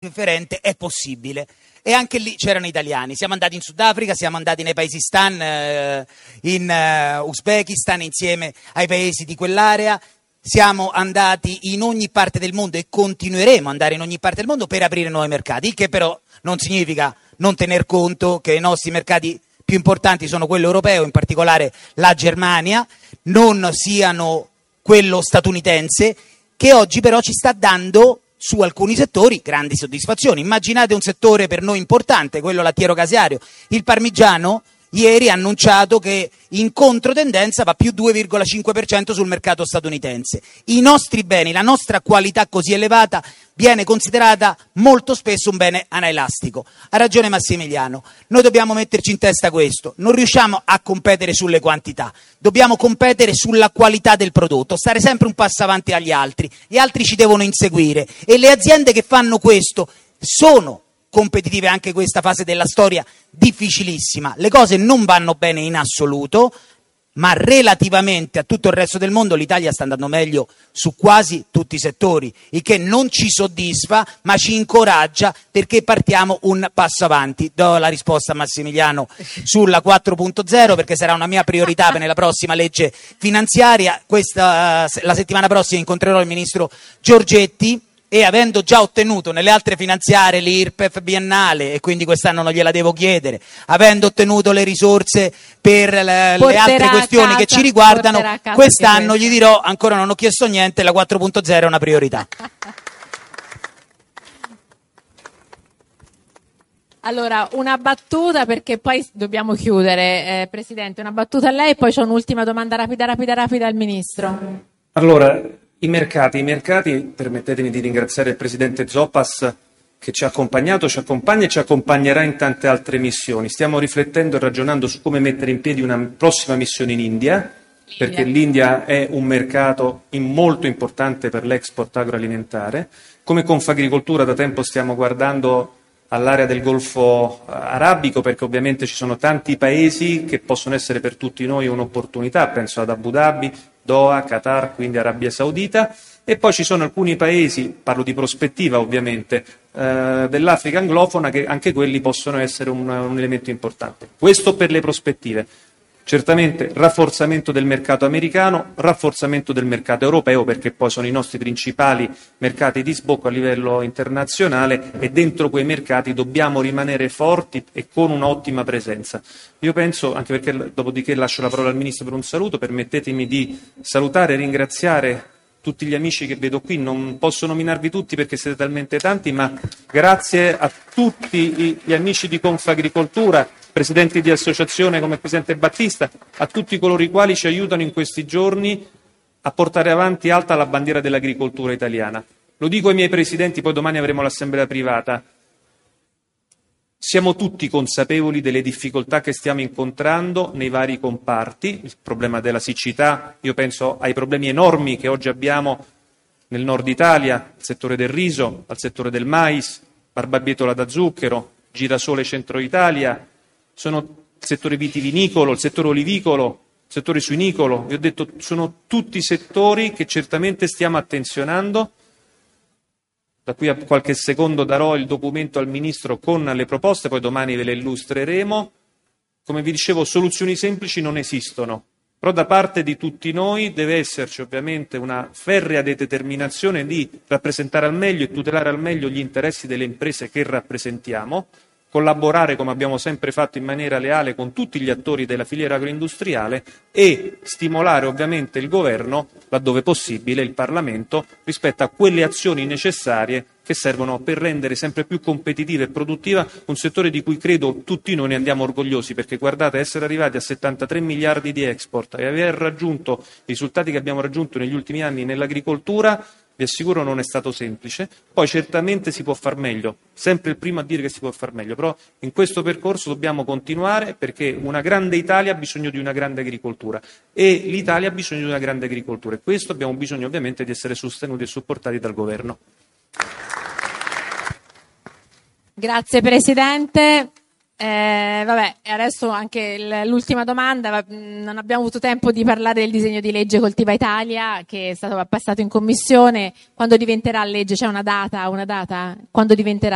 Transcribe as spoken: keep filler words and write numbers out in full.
differente è possibile. E anche lì c'erano italiani. Siamo andati in Sudafrica, siamo andati nei paesi stan, eh, in uh, Uzbekistan, insieme ai paesi di quell'area. Siamo andati in ogni parte del mondo e continueremo ad andare in ogni parte del mondo per aprire nuovi mercati, il che però non significa non tener conto che i nostri mercati più importanti sono quello europeo, in particolare la Germania, non siano quello statunitense, che oggi però ci sta dando su alcuni settori grandi soddisfazioni. Immaginate un settore per noi importante, quello lattiero-caseario. Il parmigiano ieri ha annunciato che in controtendenza va più due virgola cinque per cento sul mercato statunitense. I nostri beni, la nostra qualità così elevata viene considerata molto spesso un bene anelastico. Ha ragione Massimiliano, noi dobbiamo metterci in testa questo, non riusciamo a competere sulle quantità, dobbiamo competere sulla qualità del prodotto, stare sempre un passo avanti agli altri, gli altri ci devono inseguire e le aziende che fanno questo sono competitive anche in questa fase della storia difficilissima. Le cose non vanno bene in assoluto, ma relativamente a tutto il resto del mondo l'Italia sta andando meglio su quasi tutti i settori, il che non ci soddisfa ma ci incoraggia perché partiamo un passo avanti. Do la risposta a Massimiliano sulla quattro punto zero perché sarà una mia priorità nella prossima legge finanziaria. Questa, la settimana prossima incontrerò il ministro Giorgetti e avendo già ottenuto nelle altre finanziarie l'I R P E F biennale, e quindi quest'anno non gliela devo chiedere, avendo ottenuto le risorse per le, le altre questioni casa, che ci riguardano, quest'anno gli dirò, ancora non ho chiesto niente, la quattro punto zero è una priorità. Allora, una battuta perché poi dobbiamo chiudere, eh, Presidente, una battuta a lei e poi c'è un'ultima domanda rapida, rapida, rapida al Ministro. Allora, I mercati, i mercati, permettetemi di ringraziare il Presidente Zoppas che ci ha accompagnato, ci accompagna e ci accompagnerà in tante altre missioni. Stiamo riflettendo e ragionando su come mettere in piedi una prossima missione in India, perché l'India è un mercato molto importante per l'export agroalimentare. Come Confagricoltura da tempo stiamo guardando all'area del Golfo Arabico, perché ovviamente ci sono tanti paesi che possono essere per tutti noi un'opportunità, penso ad Abu Dhabi, Doha, Qatar, quindi Arabia Saudita, e poi ci sono alcuni paesi, parlo di prospettiva ovviamente, eh, dell'Africa anglofona, che anche quelli possono essere un, un elemento importante. Questo per le prospettive. Certamente rafforzamento del mercato americano, rafforzamento del mercato europeo, perché poi sono i nostri principali mercati di sbocco a livello internazionale e dentro quei mercati dobbiamo rimanere forti e con un'ottima presenza. Io penso, anche perché dopodiché lascio la parola al Ministro per un saluto, permettetemi di salutare e ringraziare tutti gli amici che vedo qui, non posso nominarvi tutti perché siete talmente tanti, ma grazie a tutti gli amici di Confagricoltura, presidenti di associazione come il Presidente Battista, a tutti coloro i quali ci aiutano in questi giorni a portare avanti alta la bandiera dell'agricoltura italiana. Lo dico ai miei presidenti, poi domani avremo l'assemblea privata. Siamo tutti consapevoli delle difficoltà che stiamo incontrando nei vari comparti, il problema della siccità, io penso ai problemi enormi che oggi abbiamo nel nord Italia, al settore del riso, al settore del mais, barbabietola da zucchero, girasole centro Italia, sono il settore vitivinicolo, il settore olivicolo, il settore suinicolo, vi ho detto, sono tutti settori che certamente stiamo attenzionando. Da qui a qualche secondo darò il documento al Ministro con le proposte, poi domani ve le illustreremo. Come vi dicevo, soluzioni semplici non esistono, però da parte di tutti noi deve esserci ovviamente una ferrea determinazione di rappresentare al meglio e tutelare al meglio gli interessi delle imprese che rappresentiamo, collaborare come abbiamo sempre fatto in maniera leale con tutti gli attori della filiera agroindustriale e stimolare ovviamente il governo, laddove possibile il Parlamento, rispetto a quelle azioni necessarie che servono per rendere sempre più competitiva e produttiva un settore di cui credo tutti noi ne andiamo orgogliosi, perché guardate, essere arrivati a settantatré miliardi di export e aver raggiunto i risultati che abbiamo raggiunto negli ultimi anni nell'agricoltura, vi assicuro non è stato semplice. Poi certamente si può far meglio, sempre il primo a dire che si può far meglio, però in questo percorso dobbiamo continuare, perché una grande Italia ha bisogno di una grande agricoltura e l'Italia ha bisogno di una grande agricoltura, e questo abbiamo bisogno ovviamente di essere sostenuti e supportati dal governo. Grazie Presidente. Eh, vabbè, adesso anche l'ultima domanda. Non abbiamo avuto tempo di parlare del disegno di legge Coltiva Italia che è stato passato in commissione. Quando diventerà legge? C'è una data? Una data? Quando diventerà